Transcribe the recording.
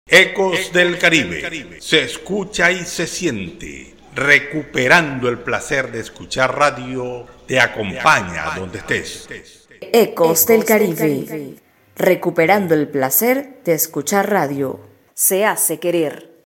Ecos del Caribe. Se escucha y se siente. Recuperando el placer de escuchar radio, te acompaña donde estés. Ecos del Caribe. Recuperando el placer de escuchar radio. Se hace querer.